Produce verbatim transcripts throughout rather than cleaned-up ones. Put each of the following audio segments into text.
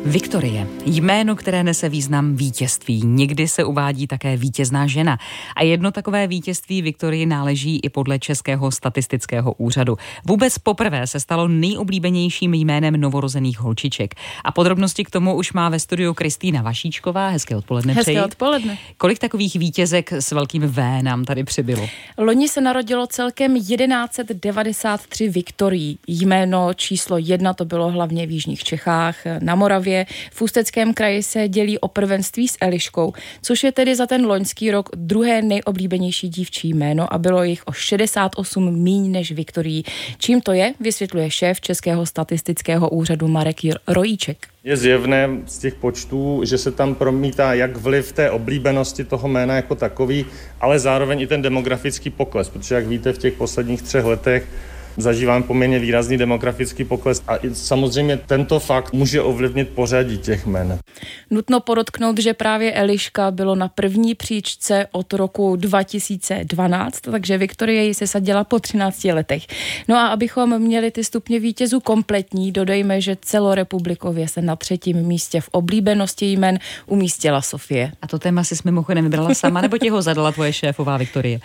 Viktorie. Jméno, které nese význam vítězství. Někdy se uvádí také vítězná žena. A jedno takové vítězství Viktorii náleží i podle Českého statistického úřadu. Vůbec poprvé se stalo nejoblíbenějším jménem novorozených holčiček. A podrobnosti k tomu už má ve studiu Kristýna Vašíčková. Hezké odpoledne přeji. Hezké odpoledne. Kolik takových vítězek s velkým V nám tady přibylo? Loni se narodilo celkem tisíc jedna set devadesát tři Viktorií. Jméno číslo jedna to bylo hlavně v jižních Čechách, na Moravě. V Ústeckém kraji se dělí o prvenství s Eliškou, což je tedy za ten loňský rok druhé nejoblíbenější dívčí jméno a bylo jich o šedesát osm míň než Viktorií. Čím to je, vysvětluje šéf Českého statistického úřadu Marek Rojíček. Je zjevné z těch počtů, že se tam promítá jak vliv té oblíbenosti toho jména jako takový, ale zároveň i ten demografický pokles, protože jak víte, v těch posledních třech letech zažívám poměrně výrazný demografický pokles a samozřejmě tento fakt může ovlivnit pořadí těch jmen. Nutno podotknout, že právě Eliška bylo na první příčce od roku dva tisíce dvanáct, takže Viktorie ji sesadila po třinácti letech. No a abychom měli ty stupně vítězů kompletní, dodejme, že celorepublikově se na třetím místě v oblíbenosti jmen umístila Sofie. A to téma si mimochodem vybrala sama, nebo ti ho zadala tvoje šéfová Viktorie?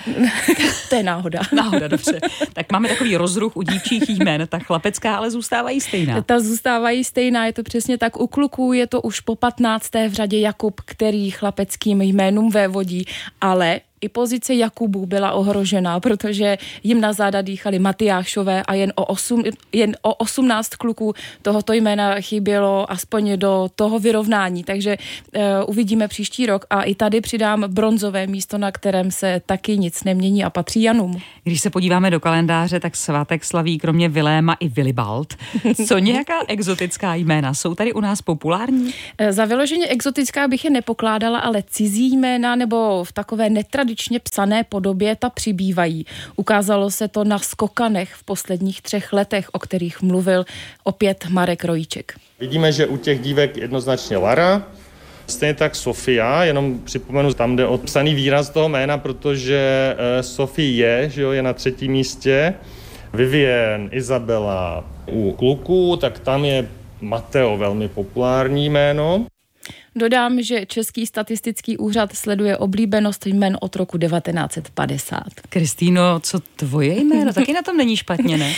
To je náhoda. Náhoda, dobře. Tak máme takový rozruch u dívčích jmen, ta chlapecká ale zůstávají stejná. Ta zůstávají stejná, je to přesně tak. U kluků je to už po patnácté v řadě Jakub, který chlapeckým jménům vévodí, ale i pozice Jakubů byla ohrožená, protože jim na záda dýchali Matyášové a jen o, osm, jen o osmnáct kluků tohoto jména chybělo aspoň do toho vyrovnání, takže uh, uvidíme příští rok a i tady přidám bronzové místo, na kterém se taky nic nemění a patří Janům. Když se podíváme do kalendáře, tak svátek slaví kromě Viléma i Vilibald. Co nějaká exotická jména? Jsou tady u nás populární? Za vyloženě exotická bych je nepokládala, ale cizí jména nebo v takové netradiční psané podobě ta přibývají. Ukázalo se to na skokanech v posledních třech letech, o kterých mluvil opět Marek Rojíček. Vidíme, že u těch dívek jednoznačně Lara, stejně tak Sofia, jenom připomenu, tam jde o psaný výraz toho jména, protože Sofie je, že jo, je na třetím místě. Vivien, Izabela u kluků, tak tam je Mateo velmi populární jméno. Dodám, že Český statistický úřad sleduje oblíbenost jmen od roku devatenáct set padesát. Kristýno, co tvoje jméno? Taky na tom není špatně, ne?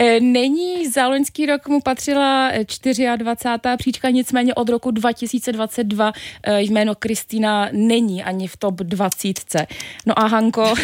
Není, za loňský rok mu patřila dvacátá čtvrtá příčka, nicméně od roku dva tisíce dvacet dva jméno Kristýna není ani v top dvacítce. No a Hanko,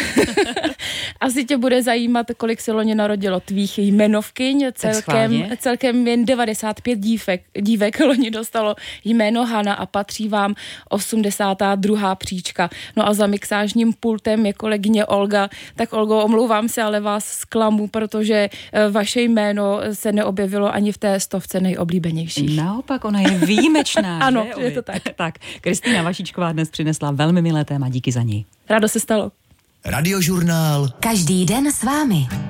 asi tě bude zajímat, kolik se loni narodilo tvých jmenovkyň. Celkem, celkem jen devadesát pět dívek, dívek loni dostalo jméno Hana a patří vám osmdesátá druhá příčka. No a za mixážním pultem je kolegyně Olga. Tak Olgo, omlouvám se, ale vás zklamu, protože vaše jméno se neobjevilo ani v té stovce nejoblíbenějších. Naopak, ona je výjimečná. Ano, že? je to tak. Tak, Kristýna Vašíčková dnes přinesla velmi milé téma, díky za něj. Rádo se stalo. Radiožurnál. Každý den s vámi.